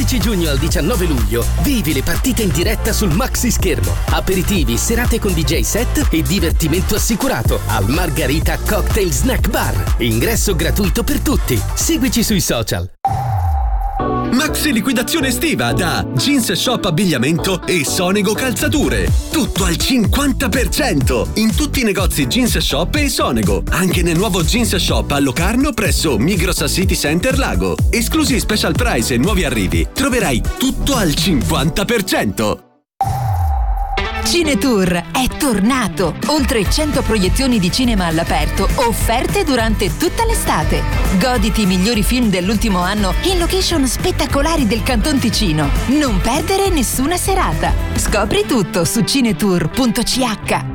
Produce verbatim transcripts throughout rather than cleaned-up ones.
dall'undici giugno al diciannove luglio vivi le partite in diretta sul maxi schermo. Aperitivi, serate con D J set e divertimento assicurato al Margarita Cocktail Snack Bar. Ingresso gratuito per tutti. Seguici sui social. Maxi liquidazione estiva da Jeans Shop Abbigliamento e Sonego Calzature. Tutto al cinquanta per cento in tutti i negozi Jeans Shop e Sonego. Anche nel nuovo Jeans Shop a Locarno presso Migros City Center Lago. Esclusi special price e nuovi arrivi. Troverai tutto al cinquanta per cento. Cinetour è tornato! Oltre cento proiezioni di cinema all'aperto offerte durante tutta l'estate. Goditi i migliori film dell'ultimo anno in location spettacolari del Canton Ticino. Non perdere nessuna serata. Scopri tutto su cinetour punto c h.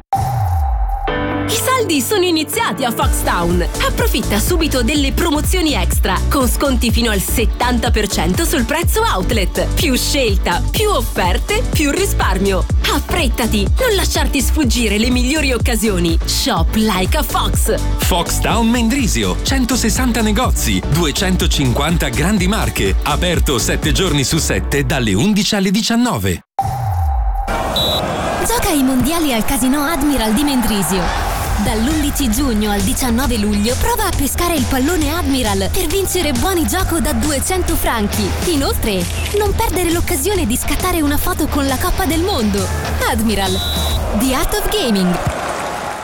I saldi sono iniziati a Foxtown. Approfitta subito delle promozioni extra con sconti fino al settanta per cento sul prezzo outlet. Più scelta, più offerte, più risparmio. Affrettati, non lasciarti sfuggire le migliori occasioni. Shop like a Fox. Foxtown Mendrisio, centosessanta negozi, duecentocinquanta grandi marche. Aperto sette giorni su sette dalle undici alle diciannove. Gioca ai mondiali al Casino Admiral di Mendrisio. Dall'undici giugno al diciannove luglio prova a pescare il pallone Admiral per vincere buoni gioco da duecento franchi. Inoltre, non perdere l'occasione di scattare una foto con la Coppa del Mondo. Admiral, The Art of Gaming.